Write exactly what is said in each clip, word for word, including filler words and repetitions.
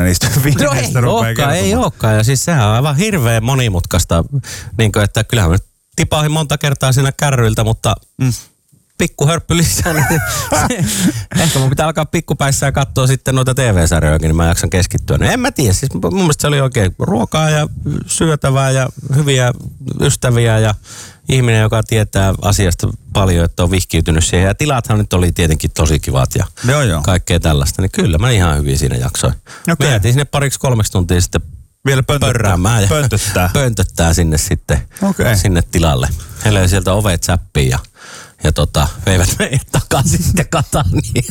ne niistä viimeistä no rupeaa ei kertomaan. ei olekaan. Ja siis sehän on aivan hirveän monimutkaista, niin kuin, että kyllähän me tipahin monta kertaa siinä kärryiltä, mutta mm. pikku hörppy lisää. Niin ehkä mun pitää alkaa pikkupäissä ja katsoa sitten noita T V-sarjojakin, niin mä jaksan keskittyä. No en mä tiedä, siis mun mielestä se oli oikein ruokaa ja syötävää ja hyviä ystäviä ja ihminen, joka tietää asiasta paljon, että on vihkiytynyt siihen. Ja tilathan nyt oli tietenkin tosi kivat ja joo, joo. kaikkea tällaista. Niin kyllä mä ihan hyvin siinä jaksoin. Okay. Me jätin sinne pariksi kolmeksi tuntia sitten vielä pöntöttää. ja pöntöttää. pöntöttää sinne sitten okay. sinne tilalle. He löi sieltä ovet säppiin ja, ja tota, veivät meidät takaisin sitten Kataniin.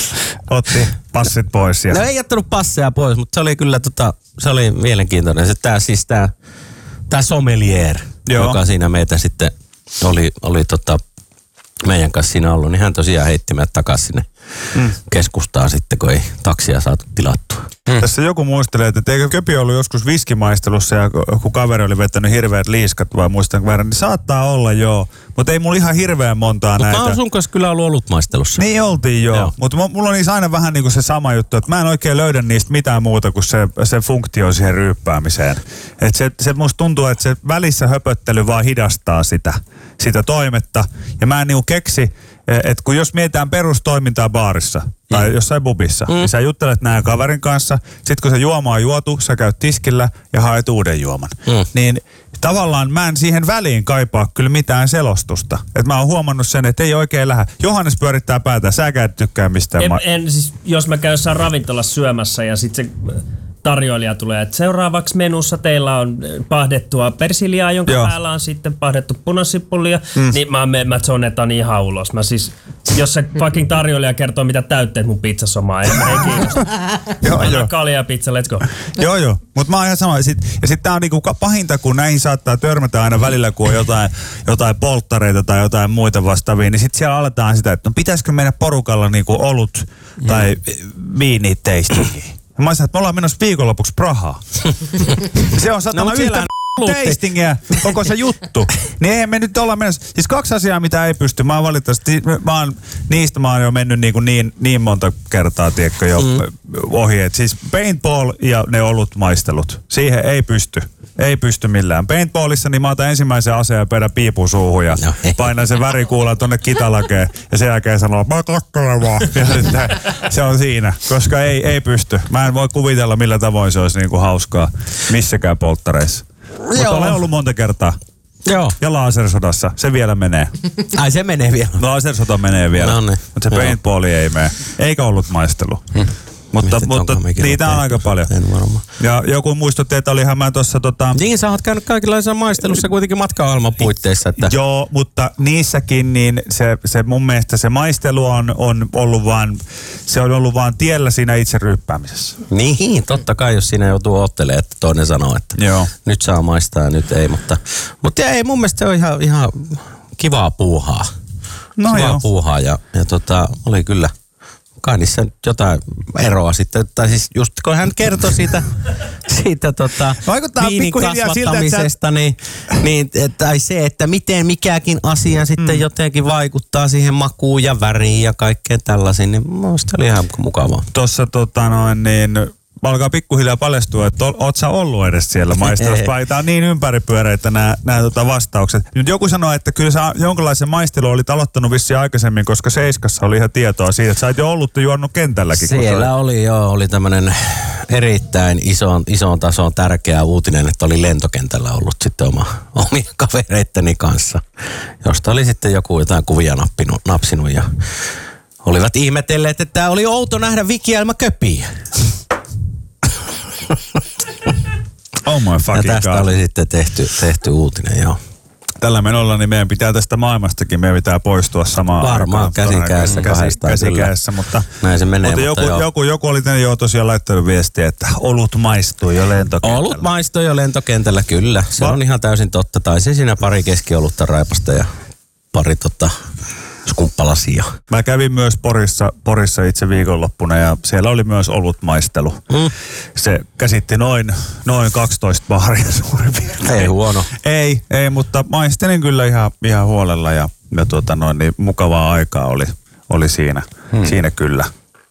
Otti passit pois. Ja... No ei jättänyt passeja pois, mutta se oli kyllä tota, se oli mielenkiintoinen. Se tää siis tää, tää sommelier, Joo. joka siinä meitä sitten oli, oli tota, meidän kanssa siinä ollut, niin hän tosiaan heitti meidät takaisin sinne mm. keskustaan sitten, kun ei taksia saatu tilattua. Mm. Tässä joku muistelee, että eikö Köpi ollut joskus viskimaistelussa ja kun kaveri oli vetänyt hirveät liiskat vai muistan verran, niin saattaa olla joo. Mutta ei mulla ihan hirveän montaa Mut näitä. Mutta mä oon sun kanssa kyllä ollut olutmaistelussa. Niin oltiin joo. joo. Mutta mulla on niissä aina vähän niinku se sama juttu, että mä en oikein löydä niistä mitään muuta kuin se, se funktio siihen ryyppäämiseen. Että se, se musta tuntuu, että se välissä höpöttely vaan hidastaa sitä, sitä toimetta. Ja mä en niinku keksi, että kun jos mietitään perustoimintaa baarissa tai mm. jossain pubissa, mm. niin sä juttelet näin kaverin kanssa, sit kun se juoma on juotu, sä käyt tiskillä ja haet uuden juoman. Mm. Niin tavallaan mä en siihen väliin kaipaa kyllä mitään selostusta. Että mä oon huomannut sen, että ei oikein lähde. Johannes pyörittää päätä, säkään et tykkää mistään. En, ma- en siis, jos mä käyn jossain ravintolassa syömässä ja sit se tarjoilija tulee, että seuraavaksi menussa teillä on pahdettua persiliaa, jonka Joo. päällä on sitten pahdettu punasippulia, mm. niin mä, mä, mä zonetan ihan ulos. Mä siis, jos se fucking tarjoilija kertoo, mitä täytteet mun pizzassa on, ei, ei kiinnosta. joo, joo. Kalja pizza, let's go. joo, joo. Mutta mä oon ihan sama. Ja sitten sit tää on niinku pahinta, kun näihin saattaa törmätä aina välillä, kun on jotain, jotain polttareita tai jotain muita vastaavia, niin sit siellä aletaan sitä, että no pitäisikö mennä porukalla niinku olut tai mm. viini tastingiin. Mä olisin, että me ollaan menossa viikonlopuksi Prahaan. Se on satana no, yhtä tastingia koko se juttu. Niin eihän me nyt olla menossa. Siis kaksi asiaa, mitä ei pysty. Mä oon valitettavasti, mä oon, niistä mä oon jo mennyt niin, niin, niin monta kertaa, tiedätkö, jo mm. ohi. Et siis paintball ja ne olut maistelut. Siihen ei pysty. Ei pysty millään. Paintballissa niin mä otan ensimmäisen aseen ja perä piipun suuhun ja no, painan sen värikuulan tonne kitalakeen ja sen jälkeen sanoo, mä kakkelen vaan. Ja sitten se on siinä, koska ei, ei pysty. Mä en voi kuvitella, millä tavoin se olisi niinku hauskaa missäkään polttareissa. Mutta olen ollut monta kertaa. Joo. Ja lasersodassa. Se vielä menee. Ai se menee vielä. Lasersota menee vielä. No niin. Mutta se paintballi ei mene. Eikä ollut maistelu. Hmm. Mutta, Mietit, mutta niitä on aika paljon. En varmaan. Ja joku muistutti, että olihan mä tuossa tota... Niin, sä oot käynyt kaikenlaisessa maistelussa kuitenkin matka-ohjelman puitteissa. Että... Joo, mutta niissäkin niin se, se mun mielestä se maistelu on, on ollut vaan, se on ollut vaan tiellä siinä itse ryyppäämisessä. Niin, totta kai, jos siinä joutuu ottelemaan, että toinen sanoo, että Joo. nyt saa maistaa ja nyt ei. Mutta, mutta ei, mun mielestä se on ihan, ihan kivaa puuhaa. No kivaa joo. puuhaa ja, ja tota, oli kyllä... Kai niissä jotain eroa sitten, tai siis just kun hän kertoi siitä, siitä tota, viinin kasvattamisesta, niin, niin tai se, että miten mikäkin asia sitten mm. jotenkin vaikuttaa siihen makuun ja väriin ja kaikkeen tällaisiin, niin minusta oli ihan mukavaa. Tuossa tota noin niin... alkaa pikkuhiljaa paljastua, että oot sä ollut edes siellä maistelussa. Tämä on niin ympäripyöreitä nämä, nämä tota vastaukset. Nyt joku sanoi, että kyllä sä jonkinlaisen maistelun olit aloittanut vissiin aikaisemmin, koska Seiskassa oli ihan tietoa siitä, että sä oot jo ollut ja juonut kentälläkin. Siellä oli joo, oli tämmöinen erittäin ison, ison tason tärkeä uutinen, että oli lentokentällä ollut sitten oma, omien kavereitteni kanssa, josta oli sitten joku jotain kuvia nappinut, napsinut ja olivat ihmetelleet, että tämä oli outo nähdä Viki-Elma Köpiä. Oh my fucking ja tästä God. oli sitten tehty, tehty uutinen, joo. Tällä menolla niin meidän pitää tästä maailmastakin, meidän pitää poistua samaan Varmaan käsikäessä kahdestaan käsikäessä, mutta, näin se menee, mutta, mutta joku, joku, joku oli tänne jo tosiaan laittanut viestiä, että olut maistuu jo lentokentällä. Olut maistuu jo lentokentällä, kyllä. Se Va- on ihan täysin totta. Taisin siinä pari keskiolutta raipasta ja pari tota... skumppalasia. Mä kävin myös Porissa, Porissa itse viikonloppuna ja siellä oli myös olutmaistelu. Mm. Se käsitti noin, noin kaksitoista baaria suurin piirtein. Ei huono. Ei, ei, mutta maistelin kyllä ihan, ihan huolella ja, ja tuota noin, niin mukavaa aikaa oli, oli siinä, mm. siinä kyllä.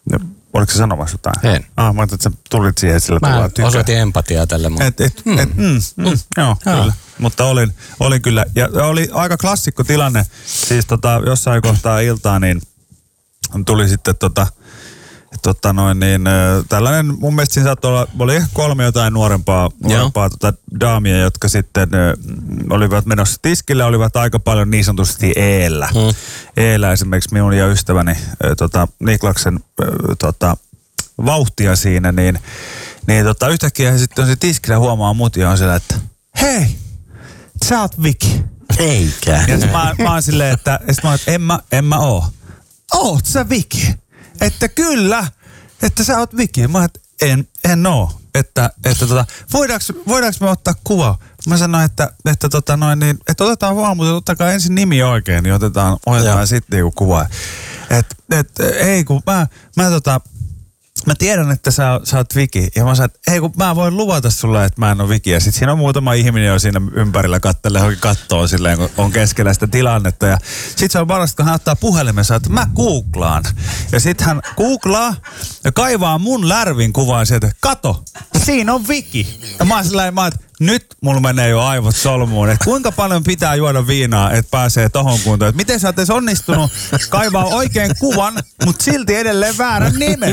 Oliko se sanomassa jotain? En. Ah, mä ajattelin, että sä tulit siihen sillä tavalla Mä tykkää. osoitin empatiaa tälle. Mutta... Et, et, mm. et, mm, mm, mm, joo, kyllä. Mutta olin, olin kyllä, ja oli aika klassikko tilanne, siis tota, jossain kohtaa iltaa, niin tuli sitten tota, tota noin niin, tällainen, mun mielestä siinä saattoi olla, oli ehkä kolme jotain nuorempaa, nuorempaa tota, daamia, jotka sitten ö, olivat menossa tiskille, olivat aika paljon niin sanotusti eellä. Mm. Eellä esimerkiksi minun ja ystäväni ö, tota, Niklaksen ö, tota, vauhtia siinä, niin, niin tota, yhtäkkiä sitten se tiskillä huomaa mut ja on siellä, että hei, sä oot Viki. Eikä. Ja mä, mä oon silleen, että, mä oon, että en, mä, en mä oo. Oot sä Viki? Että kyllä, että sä oot Viki. Mä oon, että en, en oo. Että, että tota, voidaanko, voidaanko me ottaa kuva? Mä sanoin, että, että, tota noin, niin, että otetaan vaan, mutta ottakaa ensin nimi oikein, niin otetaan, otetaan sitten niinku kuva. Että et, ei kun mä, mä tota... Mä tiedän, että sä, sä oot Viki. Ja mä sanoin, että hei kun mä voin luvata sulle, että mä en ole Viki. Ja sit siinä on muutama ihminen jo siinä ympärillä kattelee johonkin kattoo silleen, kun on keskellä sitä tilannetta. Ja sit se on varmasti, kun hän ottaa puhelimensa, että mä googlaan. Ja sit hän googlaa ja kaivaa mun lärvin kuvaan sieltä, että kato, siinä on Viki. Ja mä oon silleen, mä oon, että nyt mulla menee jo aivot solmuun, että kuinka paljon pitää juoda viinaa, että pääsee tohon kuntoon. Että miten sä oot edes onnistunut kaivaa oikein kuvan, mutta silti edelleen väärän nimen.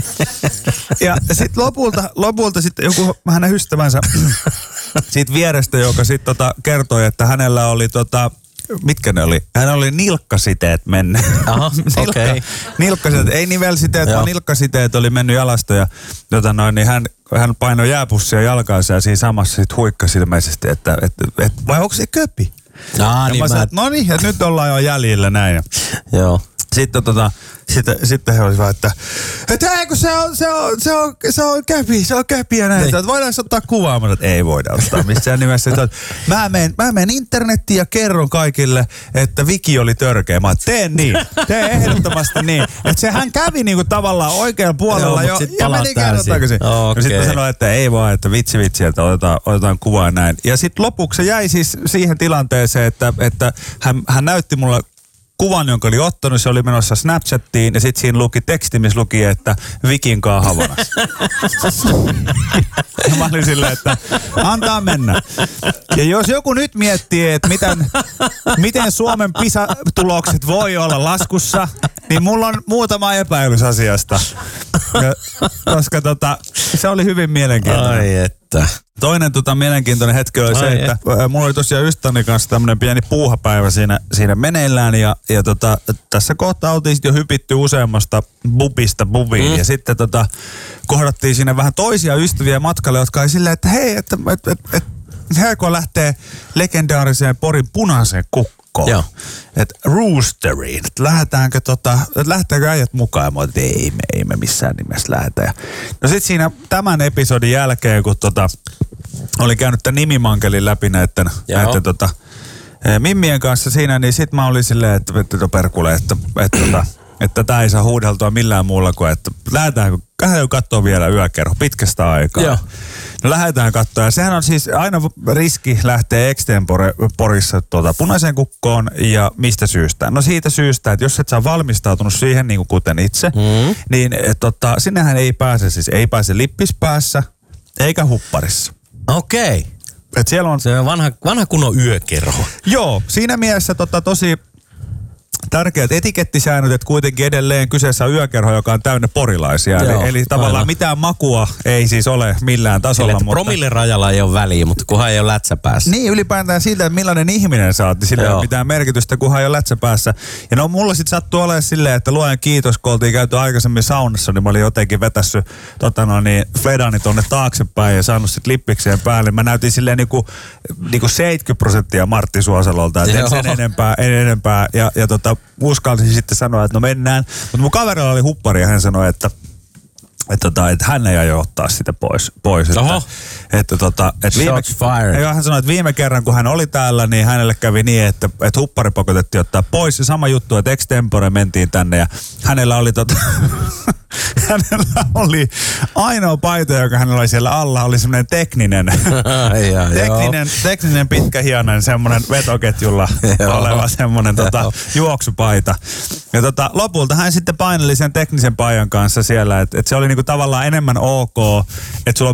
Ja sitten lopulta, lopulta sitten joku hänen ystävänsä siitä vierestä, joka sitten tota kertoi, että hänellä oli tota, mitkä ne oli? Hän oli nilkkasiteet mennyt. Aha, okei. Okay. Nilkkasiteet, ei nivelsiteet, vaan nilkkasiteet oli mennyt jalasta ja tota noin, niin hän, hän painoi jääpussia jalkaansa ja siinä samassa sitten huikkasi ilmeisesti, että, että, että vai onko se köpi? Aa, ja niin mä mä... sanoin, että no niin, että nyt ollaan jo jäljillä näin. Joo. Sitten, tota, sitten, sitten he olisivat, että, että hei, kun se on, se on, se on, se on käpi, se on käpi ja näin. Niin. Että voidaanko ottaa kuvaa? Että ei voida ottaa missään nimessä. Että, mä, menen, mä menen internettiin ja kerron kaikille, että Viki oli törkeä. Mä teen niin, teen ehdottomasti niin. Että se hän kävi niinku tavallaan oikealla puolella joo, jo ja meni kerran takaisin. Okay. Ja sitten sanoin, että ei vaan, että vitsi vitsi, että otetaan, otetaan kuvaa näin. Ja sitten lopuksi se jäi siis siihen tilanteeseen, että, että hän, hän näytti mulle kuvan, jonka oli ottanut, se oli menossa Snapchattiin ja sitten siinä luki teksti, missä luki, että Vikin kaa Havanas. Ja mä olin silleen, että antaa mennä. Ja jos joku nyt miettii, että miten, miten Suomen PISA-tulokset voi olla laskussa, niin mulla on muutama epäilys asiasta. Koska tota, se oli hyvin mielenkiintoinen. Ai että. Toinen tota, mielenkiintoinen hetki oli Ai se, että et. mulla oli tosiaan ystäväni kanssa tämmönen pieni puuhapäivä siinä, siinä meneillään ja, ja tota, tässä kohtaa oltiin jo hypitty useammasta bubista bubiin mm. ja sitten tota, kohdattiin siinä vähän toisia ystäviä matkalle, jotka oli silleen, että hei, että et, et, et, Herko lähtee legendaariseen Porin punaiseen kukkoon. Että roosteriin, että lähdetäänkö tota, että lähteekö äijät mukaan? Ja mä olin, että ei me, ei me missään nimessä lähdetä. Ja no sit siinä tämän episodin jälkeen, kun tota, oli käynyt tämän nimimankelin läpi näiden, näiden tota, mimmien kanssa siinä, niin sit mä olin silleen, että, että perkule, että, että, että, että tää ei saa huudeltua millään muulla kuin, että lähdetäänkö, lähdetäänkö katsoa vielä yökerho pitkästä aikaa. Joo. No lähdetään katsoa. Ja sehän on siis aina riski lähteä extempore Porissa tuota, punaiseen kukkoon ja mistä syystä? No siitä syystä, että jos et sä valmistautunut siihen niin kuin kuten itse, mm. niin et, tota, sinnehän ei pääse, siis ei pääse lippispäässä eikä hupparissa. Okei. Okay. Et siellä on se on vanha, vanha kunnon yökerho. Joo, siinä mielessä tota, tosi tärkeät etikettisäännöt, että kuitenkin edelleen kyseessä on yökerho, joka on täynnä porilaisia. Joo, eli, eli tavallaan aivan. Mitään makua ei siis ole millään tasolla. Sille, mutta promille rajalla ei ole väliä, mutta kunhan ei ole lätsä päässä. Niin, ylipäätään siltä, että millainen ihminen sä oot, niin sillä ei ole mitään merkitystä, kunhan ei ole lätsä päässä. Ja no mulla sit sattuu olemaan silleen, että luojan kiitos, kun oltiin käyty aikaisemmin saunassa, niin mä olin jotenkin vetässyt tota no niin, fledani tonne taaksepäin ja saanut sit lippikseen päälle. Mä näytin silleen niinku, niinku seitsemänkymmentä prosenttia Martti Suosalolta, että en sen enempää, en enempää. Ja, ja tota, uskalsin sitten sanoa, että no mennään. Mutta mun kaverilla oli huppari ja hän sanoi, että Että tota, et hän ei aio ottaa sitä pois. pois että, että tota, et viime, fired. hän sanoi, että viime kerran kun hän oli täällä, niin hänelle kävi niin, että, että huppari pakotettiin ottaa pois. Ja sama juttu, että extempore mentiin tänne ja hänellä oli tota, hänellä oli ainoa paita, joka hänellä oli siellä alla, oli semmoinen tekninen, ja, tekninen, tekninen pitkähiainen semmoinen vetoketjulla oleva semmoinen tota, juoksupaita. Ja tota, lopulta hän sitten paineli sen teknisen paidan kanssa siellä, että et se oli niinku tavallaan enemmän ok, että sulla